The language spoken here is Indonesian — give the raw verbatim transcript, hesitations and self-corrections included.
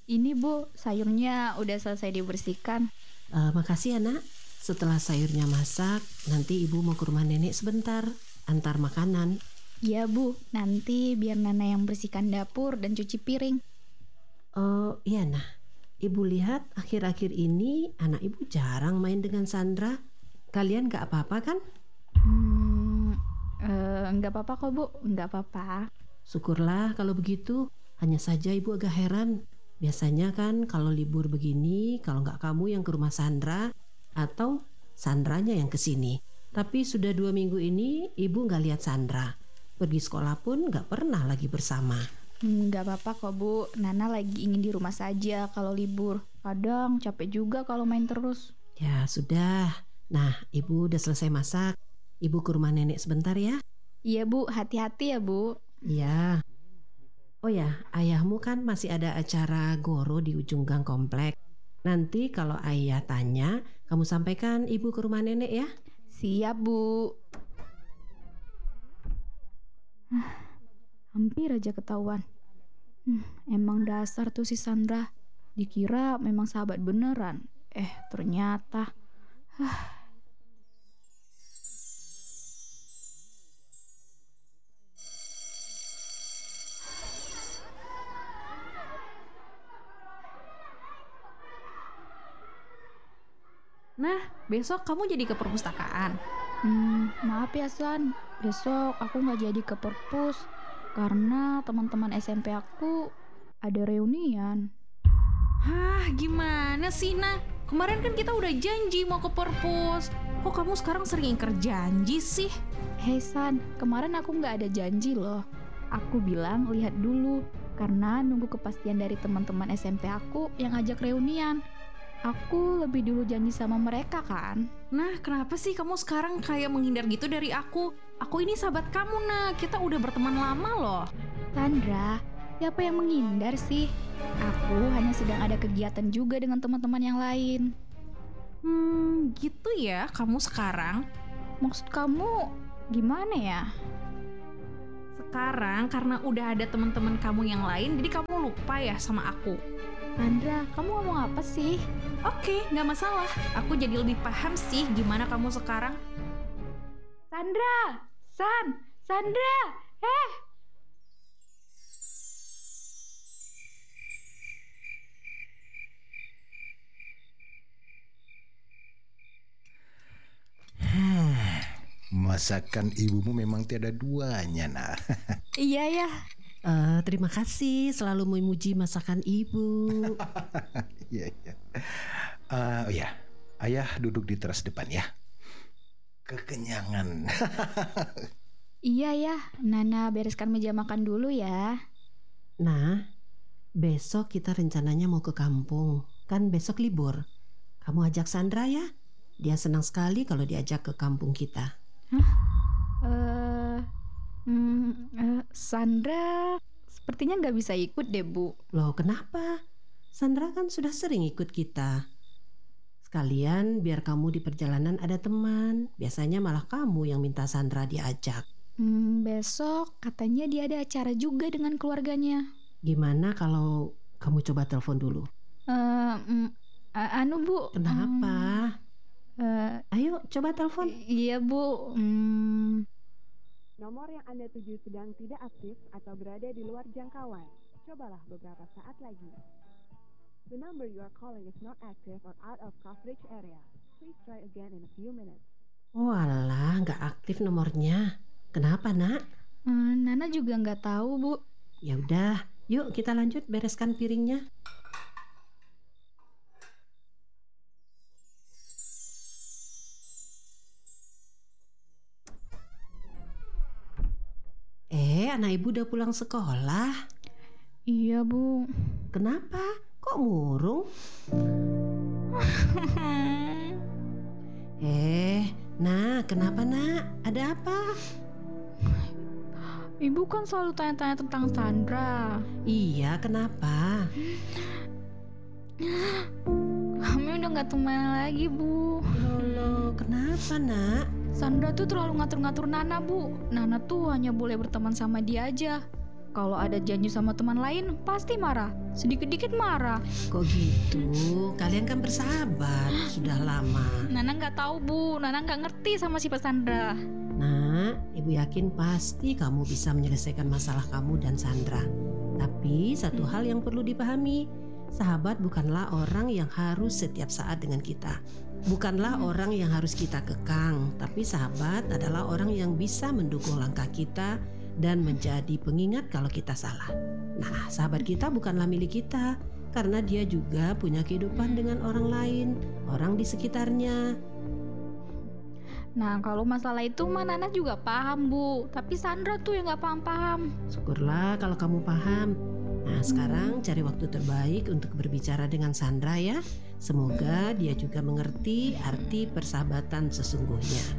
Ini Bu, sayurnya udah selesai dibersihkan. Eh, makasih ya nak. Setelah sayurnya masak, nanti ibu mau ke rumah nenek sebentar, antar makanan. Iya Bu, nanti biar Nana yang bersihkan dapur dan cuci piring. Oh iya nah, ibu lihat akhir-akhir ini anak ibu jarang main dengan Sandra. Kalian gak apa-apa kan? Hmm, eh, nggak apa-apa kok Bu, nggak apa-apa. Syukurlah kalau begitu. Hanya saja ibu agak heran. Biasanya kan kalau libur begini, kalau nggak kamu yang ke rumah Sandra, atau Sandranya yang ke sini. Tapi sudah dua minggu ini ibu nggak lihat Sandra. Pergi sekolah pun nggak pernah lagi bersama. Hmm, nggak apa-apa kok Bu, Nana lagi ingin di rumah saja kalau libur. Kadang capek juga kalau main terus. Ya sudah. Nah, ibu udah selesai masak. Ibu ke rumah nenek sebentar ya. Iya Bu, hati-hati ya Bu. Iya. Oh ya, ayahmu kan masih ada acara goro di ujung gang komplek. Nanti kalau ayah tanya, kamu sampaikan ibu ke rumah nenek ya. Siap Bu. Hampir aja ketahuan. Hmm, emang dasar tuh si Sandra. Dikira memang sahabat beneran. Eh, ternyata. Nah, besok kamu jadi ke perpustakaan. Hmm, maaf ya San. Besok aku nggak jadi ke perpus. Karena teman-teman S M P aku ada reunian. Hah, gimana sih, Nah? Kemarin kan kita udah janji mau ke perpus. Kok kamu sekarang sering ingkar janji sih? Hei San, kemarin aku nggak ada janji loh. Aku bilang lihat dulu. Karena nunggu kepastian dari teman-teman S M P aku yang ajak reunian. Aku lebih dulu janji sama mereka kan. Nah, kenapa sih kamu sekarang kayak menghindar gitu dari aku? Aku ini sahabat kamu, Nah. Kita udah berteman lama loh. Sandra, siapa yang menghindar sih? Aku hanya sedang ada kegiatan juga dengan teman-teman yang lain. Hmm, gitu ya kamu sekarang? Maksud kamu gimana ya? Sekarang karena udah ada teman-teman kamu yang lain, jadi kamu lupa ya sama aku. Sandra, kamu ngomong apa sih? Oke, nggak masalah. Aku jadi lebih paham sih gimana kamu sekarang. Sandra! San! Sandra! Eh! Hmm, masakan ibumu memang tiada duanya, Nah. Iya ya. Eh, terima kasih selalu memuji masakan ibu. Iya, iya. Eh, oh ya, ayah duduk di teras depan ya. Kekenyangan. Iya ya, Nana bereskan meja makan dulu ya. Nah, besok kita rencananya mau ke kampung. Kan besok libur. Kamu ajak Sandra ya. Dia senang sekali kalau diajak ke kampung kita. Eh, hmm, eh, Sandra sepertinya nggak bisa ikut deh Bu. Loh kenapa? Sandra kan sudah sering ikut kita. Sekalian biar kamu di perjalanan ada teman. Biasanya malah kamu yang minta Sandra diajak. Hmm, besok katanya dia ada acara juga dengan keluarganya. Gimana kalau kamu coba telepon dulu? Eh, mm, a- anu Bu. Kenapa? Hmm, eh, Ayo coba telepon. iya Bu. Hmm, Nomor yang Anda tuju sedang tidak aktif atau berada di luar jangkauan. Cobalah beberapa saat lagi. The number you are calling is not active or out of coverage area. Please try again in a few minutes. Oh alah, nggak aktif nomornya. Kenapa nak? eh, Nana juga nggak tahu Bu. Ya udah, yuk kita lanjut bereskan piringnya. Eh, anak ibu udah pulang sekolah. Iya Bu. Kenapa? Kok murung? Eh, nah kenapa nak? Ada apa? Ibu kan selalu tanya-tanya tentang Sandra. Iya, kenapa? Kami udah nggak teman lagi Bu. Loh, loh, kenapa nak? Sandra tuh terlalu ngatur-ngatur Nana Bu. Nana tuh hanya boleh berteman sama dia aja. Kalau ada janji sama teman lain, pasti marah. Sedikit-dikit marah. Kok gitu? Kalian kan bersahabat sudah lama. Nana nggak tahu, Bu. Nana nggak ngerti sama sifat Sandra. Nah, Ibu yakin pasti kamu bisa menyelesaikan masalah kamu dan Sandra. Tapi satu hal yang perlu dipahami, sahabat bukanlah orang yang harus setiap saat dengan kita. Bukanlah orang yang harus kita kekang, tapi sahabat adalah orang yang bisa mendukung langkah kita dan menjadi pengingat kalau kita salah. Nah, sahabat kita bukanlah milik kita, karena dia juga punya kehidupan dengan orang lain, orang di sekitarnya. Nah, kalau masalah itu mah Nana juga paham, Bu. Tapi Sandra tuh yang nggak paham-paham. Syukurlah kalau kamu paham. Nah, sekarang cari waktu terbaik untuk berbicara dengan Sandra ya. Semoga dia juga mengerti arti persahabatan sesungguhnya.